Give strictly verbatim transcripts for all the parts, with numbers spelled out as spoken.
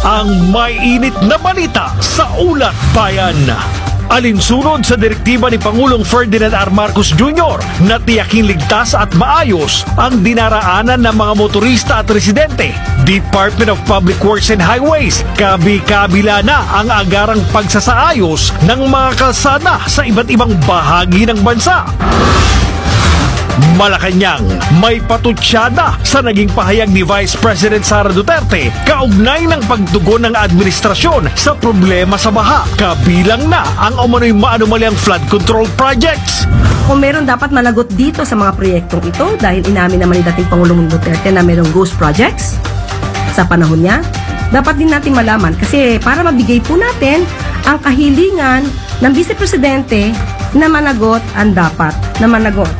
Ang may init na balita sa Ulat Bayan. Alinsunod sa direktiba ni Pangulong Ferdinand R. Marcos Junior na tiyaking ligtas at maayos ang dinaraanan ng mga motorista at residente, Department of Public Works and Highways, kabi-kabila na ang agarang pagsasaayos ng mga kalsada sa iba't ibang bahagi ng bansa. Malacanang, may patutsada sa naging pahayag ni Vice President Sara Duterte kaugnay ng pagtugon ng administrasyon sa problema sa baha, kabilang na ang umano'y maanumalyang flood control projects. Kung meron dapat managot dito sa mga proyektong ito dahil inamin naman ni dating Pangulong Duterte na merong ghost projects sa panahon niya, dapat din natin malaman kasi para mabigay po natin ang kahilingan ng Vice Presidente na managot ang dapat na managot.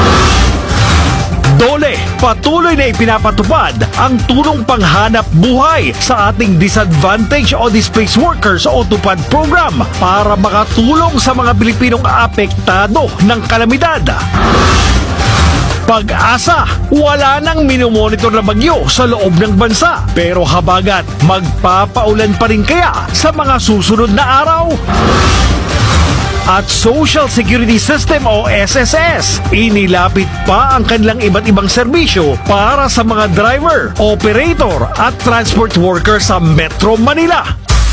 Dole, patuloy na ipinapatupad ang tulong panghanap buhay sa ating disadvantaged o displaced workers o TUPAD program para makatulong sa mga Pilipinong apektado ng kalamidad. Pag-asa, wala nang minomonitor na bagyo sa loob ng bansa. Pero habagat, magpapaulan pa rin kaya sa mga susunod na araw? At Social Security System o S S S, inilapit pa ang kanilang iba't ibang serbisyo para sa mga driver, operator at transport worker sa Metro Manila.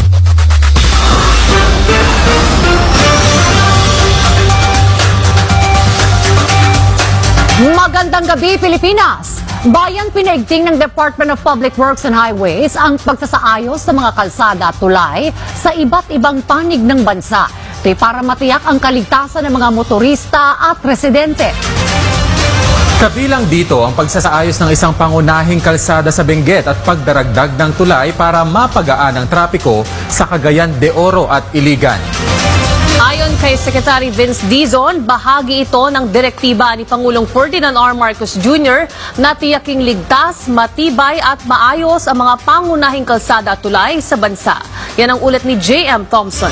Magandang gabi, Pilipinas! Bayan pinaigting ng Department of Public Works and Highways ang pagsasaayos sa mga kalsada at tulay sa iba't ibang panig ng bansa para matiyak ang kaligtasan ng mga motorista at residente. Kabilang dito ang pagsasaayos ng isang pangunahing kalsada sa Benguet at pagdaragdag ng tulay para mapagaan ang trapiko sa Cagayan de Oro at Iligan. Ayon kay Secretary Vince Dizon, bahagi ito ng direktiba ni Pangulong Ferdinand R. Marcos Junior na tiyaking ligtas, matibay at maayos ang mga pangunahing kalsada at tulay sa bansa. Yan ang ulat ni J M Thompson.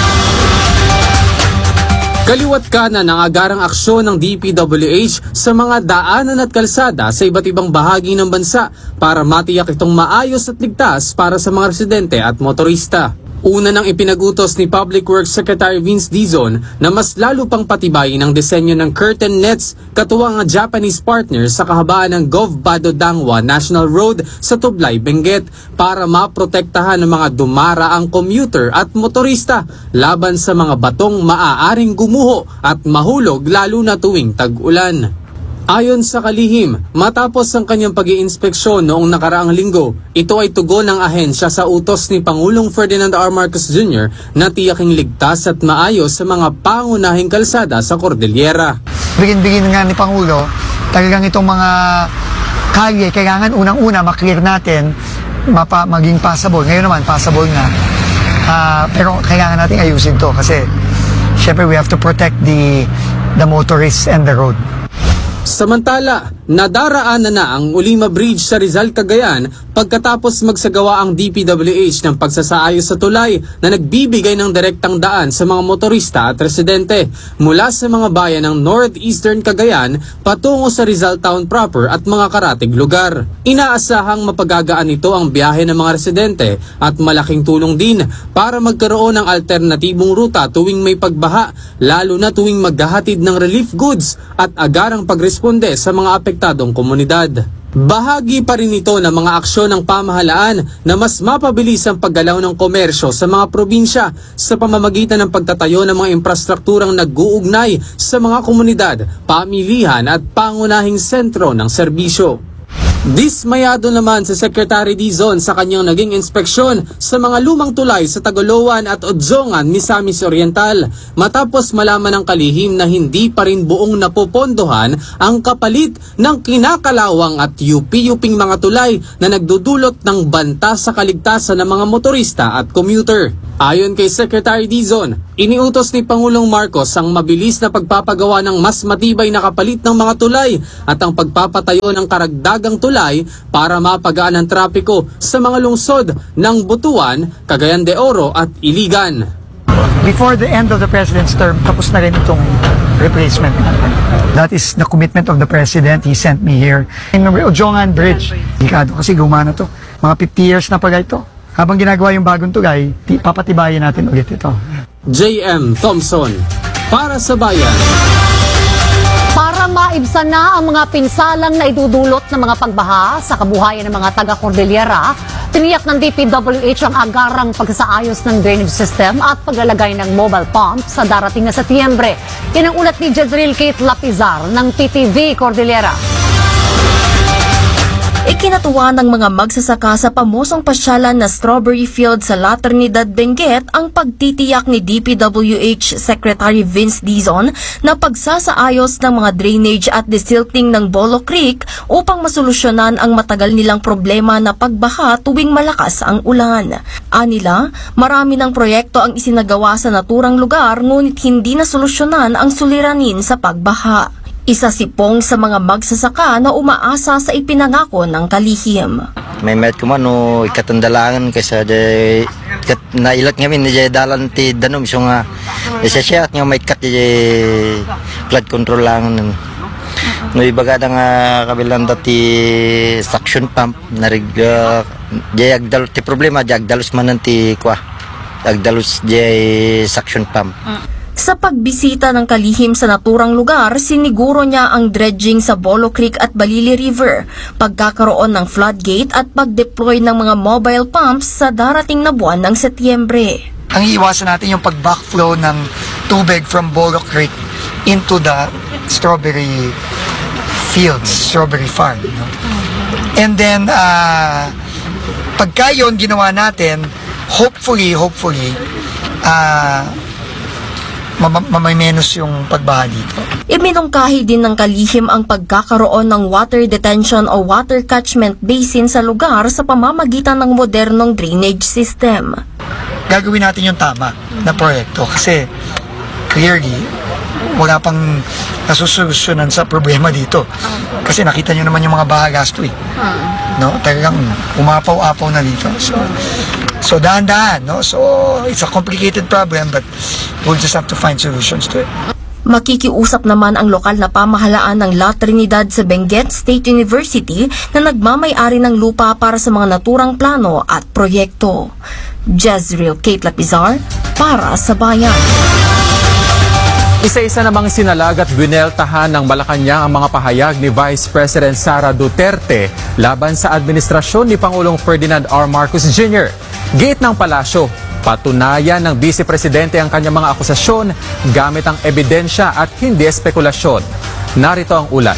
Kaliwat kanan ang agarang aksyon ng D P W H sa mga daanan at kalsada sa iba't ibang bahagi ng bansa para matiyak itong maayos at ligtas para sa mga residente at motorista. Una nang ipinagutos ni Public Works Secretary Vince Dizon na mas lalo pang patibayin ang disenyo ng curtain nets katuwang ang Japanese partners sa kahabaan ng Gov-Bado-Dangwa National Road sa Tublay, Benguet para maprotektahan ng mga dumaraang commuter at motorista laban sa mga batong maaaring gumuho at mahulog lalo na tuwing tag-ulan. Ayon sa kalihim, matapos ang kanyang pag-iinspeksyon noong nakaraang linggo, ito ay tugon ng ahensya sa utos ni Pangulong Ferdinand R. Marcos Junior na tiyaking ligtas at maayos sa mga pangunahing kalsada sa Cordillera. Bigin-bigin nga ni Pangulo, talagang itong mga kalye, kailangan unang-una maklear natin, mapa, maging passable. Ngayon naman, passable na. Uh, pero kailangan natin ayusin to kasi syempre we have to protect the, the motorists and the road. Samantala, nadaraanan na ang Ulima Bridge sa Rizal, Cagayan pagkatapos magsagawa ang D P W H ng pagsasaayos sa tulay na nagbibigay ng direktang daan sa mga motorista at residente mula sa mga bayan ng Northeastern Cagayan patungo sa Rizal Town proper at mga karatig lugar. Inaasahang mapagagaan nito ang biyahe ng mga residente at malaking tulong din para magkaroon ng alternatibong ruta tuwing may pagbaha, lalo na tuwing maghahatid ng relief goods at agarang pagresponde sa mga apektadong komunidad. Bahagi pa rin ito ng mga aksyon ng pamahalaan na mas mapabilis ang paggalaw ng komersyo sa mga probinsya sa pamamagitan ng pagtatayo ng mga infrastrukturang nag-uugnay sa mga komunidad, pamilihan at pangunahing sentro ng serbisyo. Dismayado naman si Secretary Dizon sa kanyang naging inspeksyon sa mga lumang tulay sa Tagoloan at Odzongan, Misamis Oriental matapos malaman ng kalihim na hindi pa rin buong napopondohan ang kapalit ng kinakalawang at yupi-yuping mga tulay na nagdudulot ng banta sa kaligtasan ng mga motorista at commuter. Ayon kay Secretary Dizon, iniutos ni Pangulong Marcos ang mabilis na pagpapagawa ng mas matibay na kapalit ng mga tulay at ang pagpapatayo ng karagdagang tulay para mapagaan ang trapiko sa mga lungsod ng Butuan, Cagayan de Oro at Iligan. Before the end of the President's term, tapos na rin itong replacement. That is the commitment of the President. He sent me here. In Ojongan Bridge, delikado kasi gumana to. Mga fifty years na pala ito. habang ginagawa yung bagong tulay, ti- papatibayin natin ulit ito. J M Thompson, para sa Bayan. Para maibsan na ang mga pinsalang na idudulot ng mga pagbaha sa kabuhayan ng mga taga-Cordillera, tiniyak ng D P W H ang agarang pagsasaayos ng drainage system at paglalagay ng mobile pump sa darating na Setyembre. Yan ang ulat ni Jezreel Kate Lapizar ng P T V Cordillera. Ikinatuwa ng mga magsasaka sa pamosong pasyalan na strawberry field sa La Trinidad, Benguet ang pagtitiyak ni D P W H Secretary Vince Dizon na pagsasaayos ng mga drainage at desilting ng Bolo Creek upang masolusyonan ang matagal nilang problema na pagbaha tuwing malakas ang ulan. Anila, marami ng proyekto ang isinagawa sa naturang lugar ngunit hindi nasolusyonan ang suliranin sa pagbaha. Isa si Pong sa mga magsasaka na umaasa sa ipinangako ng kalihim. May met ko man no ikatandalangan kaysa jay kat nailat ngamin ni jay dalan ti danom so nga isa siya nga may kat jay flood control lang no ibaga nga kabilang dati suction pump narig uh, jay agdal ti problema jay agdalus man ti kwa agdalus jay suction pump. Sa pagbisita ng kalihim sa naturang lugar, siniguro niya ang dredging sa Bolo Creek at Balili River, pagkakaroon ng floodgate at pag-deploy ng mga mobile pumps sa darating na buwan ng Setyembre. Ang iiwasan natin yung pag-backflow ng tubig from Bolo Creek into the strawberry fields, strawberry farm. No? And then, uh, pagka yun ginawa natin, hopefully, hopefully, uh, mamay-menos yung pagbaha dito. Iminungkahi din ng kalihim ang pagkakaroon ng water detention o water catchment basin sa lugar sa pamamagitan ng modernong drainage system. Gagawin natin yung tama na proyekto kasi clearly wala pang nasusolusyonan sa problema dito. Kasi nakita nyo naman yung mga baha last week. No? Talagang umapaw-apaw na dito. So, So dahan-dahan, no? So it's a complicated problem but we'll just have to find solutions to it. Makikiusap naman ang lokal na pamahalaan ng La Trinidad sa Benguet State University na nagmamay-ari ng lupa para sa mga naturang plano at proyekto. Jezreel Kate Lapizar, para sa Bayan. Isa-isa namang sinalag at bineltahan ng Malacanang ang mga pahayag ni Vice President Sara Duterte laban sa administrasyon ni Pangulong Ferdinand R. Marcos Junior Gate ng palasyo, patunayan ng Vice Presidente ang kanyang mga akusasyon gamit ang ebidensya at hindi espekulasyon. Narito ang ulat.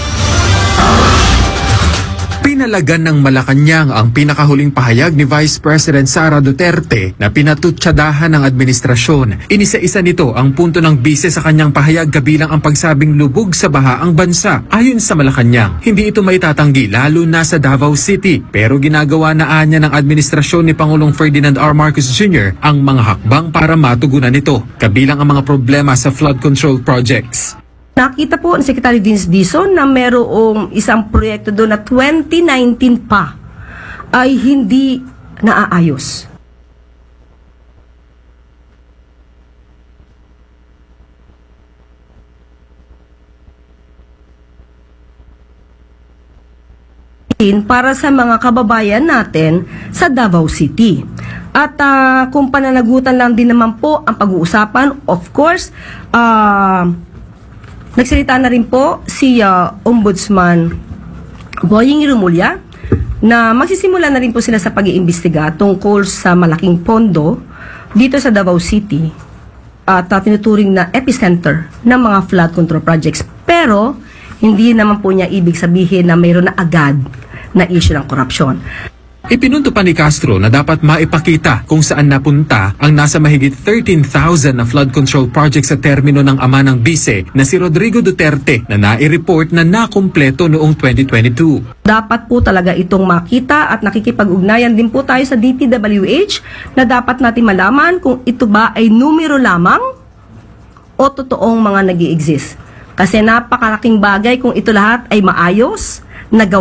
Pinalagan ng Malacanang ang pinakahuling pahayag ni Vice President Sara Duterte na pinatutsadahan ng administrasyon. Inisa-isa nito ang punto ng bise sa kanyang pahayag kabilang ang pagsabing lubog sa baha ang bansa. Ayon sa Malacanang, hindi ito maitatanggi lalo na sa Davao City. Pero ginagawa na anya ng administrasyon ni Pangulong Ferdinand R. Marcos Junior ang mga hakbang para matugunan ito, kabilang ang mga problema sa flood control projects. Nakita po ni Secretary Vince Dizon na merong isang proyekto doon na twenty nineteen pa ay hindi naaayos. Para sa mga kababayan natin sa Davao City. At uh, kung pananagutan lang din naman po ang pag-uusapan, of course, ah... Uh, nagsalita na rin po si uh, Ombudsman Boying Rumulya na magsisimula na rin po sila sa pag-iimbestiga tungkol sa malaking pondo dito sa Davao City at uh, tinuturing na epicenter ng mga flood control projects. Pero hindi naman po niya ibig sabihin na mayroon na agad na issue ng korupsyon. Ipinunto pa ni Castro na dapat maipakita kung saan napunta ang nasa mahigit thirteen thousand na flood control projects sa termino ng ama ng bise na si Rodrigo Duterte na nai-report na nakumpleto noong twenty twenty-two. Dapat po talaga itong makita at nakikipag-ugnayan din po tayo sa D P W H na dapat natin malaman kung ito ba ay numero lamang o totoong mga nag-i-exist. Kasi napakalaking bagay kung ito lahat ay maayos, nagawa